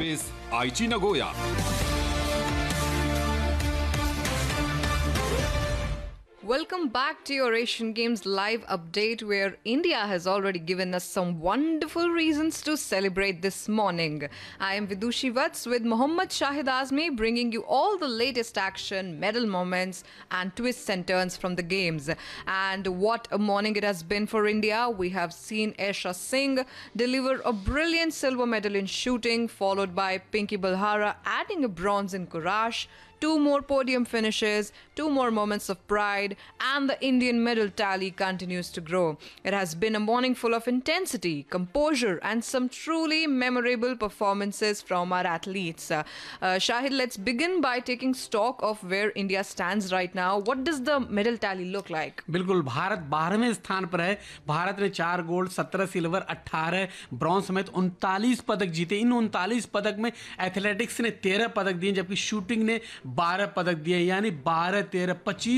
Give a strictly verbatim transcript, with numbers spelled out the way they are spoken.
bis Aichi Nagoya. Welcome back to your Asian Games live update, where India has already given us some wonderful reasons to celebrate this morning. I am Vidushi Vats with Mohammad Shahid Azmi, bringing you all the latest action, medal moments, and twists and turns from the games. And what a morning it has been for India. We have seen Aisha Singh deliver a brilliant silver medal in shooting, followed by Pinky Balhara adding a bronze in Courage. Two more podium finishes, two more moments of pride, and the Indian medal tally continues to grow. It has been a morning full of intensity, composure, and some truly memorable performances from our athletes. Uh, uh, Shahid, let's begin by taking stock of where India stands right now. What does the medal tally look like? बिल्कुल, भारत बारहवें स्थान पर है। भारत ने चार gold, सत्रह silver, अठारह bronze समेत उनतालीस पदक जीते। इन उनतालीस पदक में एथलेटिक्स ने तेरह पदक दिए, जबकि शूटिंग ने बारह पदक दिए, यानी बारह तेरह पच्चीस